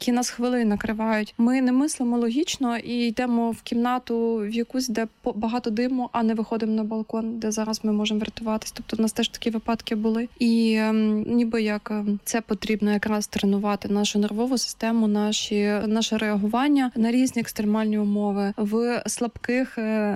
які нас хвилею накривають. Ми не мислимо логічно і йдемо в кімнату в якусь, де багато диму, а не виходимо на балкон, де зараз ми можемо врятуватись. Тобто у нас теж такі випадки були. І ніби як це потрібно якраз тренувати нашу нервову систему, наше реагування на різні екстремальні умови в слабких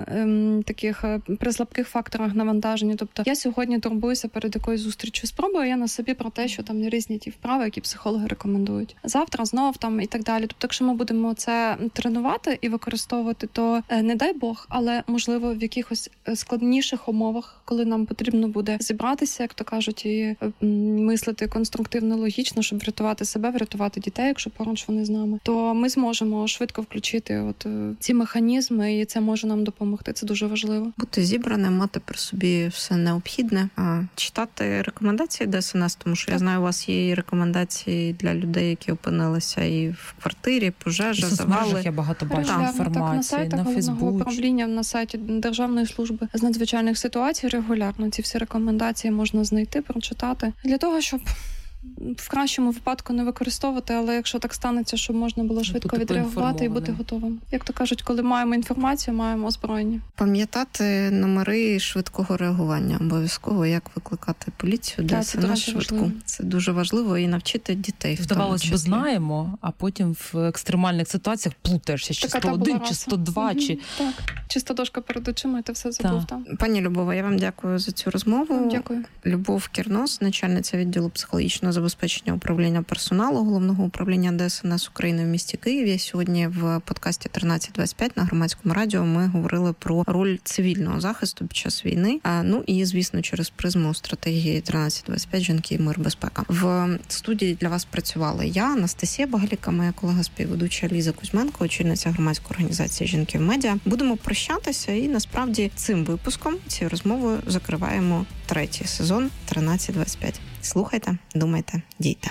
при слабких факторах навантаження. Тобто я сьогодні турбуюся перед якоюсь зустрічю. Спробую я на собі про те, що там різні ті вправи, які психологи рекомендують. Завтра знов там і так далі. Тобто, якщо ми будемо це тренувати і використовувати, то не дай Бог, але можливо в якихось складніших умовах, коли нам потрібно буде зібратися, як то кажуть, і мислити конструктивно, логічно, щоб врятувати себе, врятувати дітей, якщо поруч вони з нами, то ми зможемо швидко включити ці механізми, і це може нам допомогти. Це дуже важливо. Бути зібраним, мати при собі все необхідне, читати рекомендації ДСНС, тому що я знаю, у вас є рекомендації для людей, які опинилися і в квартирі, пожежа, завали. Я багато бачу інформації на сайтах Головного управління, на сайті Державної служби з надзвичайних ситуацій регулярно ці всі рекомендації можна знайти, прочитати. Для того, щоб в кращому випадку не використовувати, але якщо так станеться, щоб можна було швидко відреагувати і бути готовим. Як то кажуть, коли маємо інформацію, маємо озброєння. Пам'ятати номери швидкого реагування обов'язково, як викликати поліцію, ДСНС швидку. Це дуже важливо і навчити дітей. Здавалось би, знаємо, а потім в екстремальних ситуаціях плутаєшся, чи 101, чи 102, чи... Так, чиста дошка перед очима, і ти все забув. Пані Любова, я вам дякую за цю розмову. Дякую. Любов Кірнос, начальниця відділу психологічного забезпечення управління персоналу Головного управління ДСНС України в місті Києві. Сьогодні в подкасті 1325 на Громадському радіо ми говорили про роль цивільного захисту під час війни. Ну і, звісно, через призму стратегії 1325 «Жінки, мир, безпека». В студії для вас працювала я, Анастасія Багаліка, моя колега-співведуча Ліза Кузьменко, очільниця громадської організації «Жінки в медіа». Будемо прощатися і, насправді, цим випуском, цією розмовою закриваємо 3-й сезон 1325. Слухайте, думайте, дійте.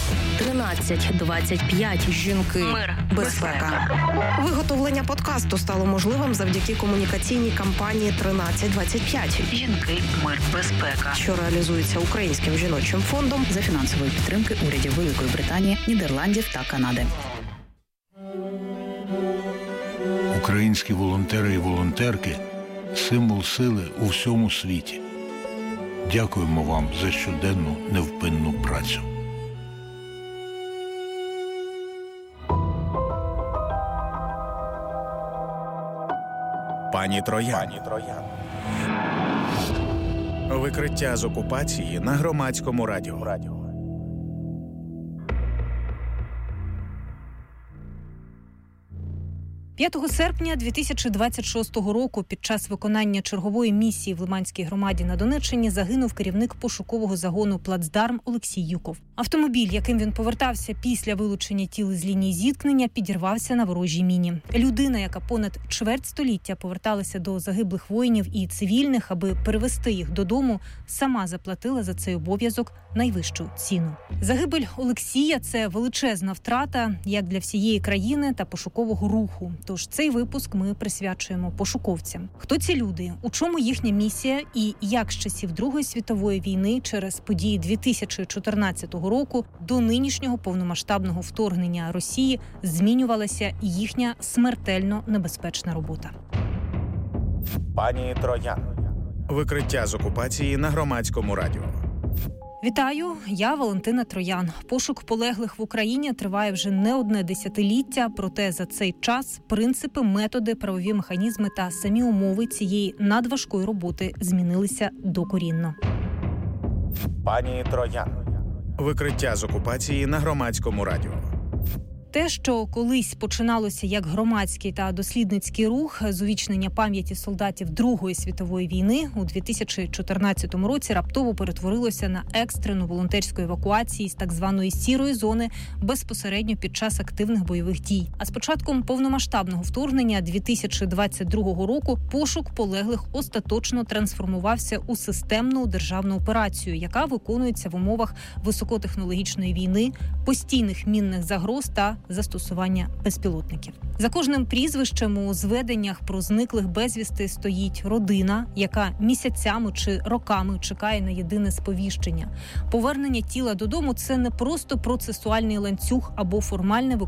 1325. Жінки. Мир. Безпека. Виготовлення подкасту стало можливим завдяки комунікаційній кампанії 1325. Жінки. Мир. Безпека. Що реалізується Українським жіночим фондом за фінансової підтримки урядів Великої Британії, Нідерландів та Канади. Українські волонтери і волонтерки – символ сили у всьому світі. Дякуємо вам за щоденну невпинну працю. Пані Троян. Викриття з окупації на Громадському радіо. 5 серпня 2026 року під час виконання чергової місії в Лиманській громаді на Донеччині загинув керівник пошукового загону «Плацдарм» Олексій Юков. Автомобіль, яким він повертався після вилучення тіл з лінії зіткнення, підірвався на ворожій міні. Людина, яка понад чверть століття поверталася до загиблих воїнів і цивільних, аби перевести їх додому, сама заплатила за цей обов'язок найвищу ціну. Загибель Олексія – це величезна втрата як для всієї країни та пошукового руху. Тож цей випуск ми присвячуємо пошуковцям. Хто ці люди, у чому їхня місія і як з часів Другої світової війни через події 2014 року до нинішнього повномасштабного вторгнення Росії змінювалася їхня смертельно небезпечна робота. Пані Троян. Викриття з окупації на Громадському радіо. Вітаю, я Валентина Троян. Пошук полеглих в Україні триває вже не одне десятиліття, проте за цей час принципи, методи, правові механізми та самі умови цієї надважкої роботи змінилися докорінно. Пані Троян. Викриття з окупації на Громадському радіо. Те, що колись починалося як громадський та дослідницький рух з увічнення пам'яті солдатів Другої світової війни, у 2014 році раптово перетворилося на екстрену волонтерську евакуацію з так званої «сірої зони» безпосередньо під час активних бойових дій. А з початком повномасштабного вторгнення 2022 року пошук полеглих остаточно трансформувався у системну державну операцію, яка виконується в умовах високотехнологічної війни, постійних мінних загроз та застосування безпілотників. За кожним прізвищем у зведеннях про зниклих безвісти стоїть родина, яка місяцями чи роками чекає на єдине сповіщення. Повернення тіла додому – це не просто процесуальний ланцюг або формальне виконання